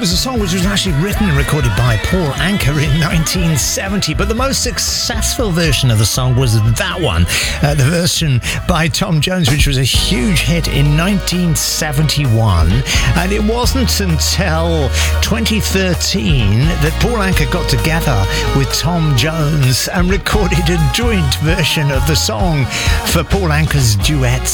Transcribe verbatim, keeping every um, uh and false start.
was a song which was actually written and recorded by Paul Anka in nineteen seventy, but the most successful version of the song was that one, uh, the version by Tom Jones, which was a huge hit in nineteen seventy-one. And it wasn't until twenty thirteen that Paul Anka got together with Tom Jones and recorded a joint version of the song for Paul Anka's Duets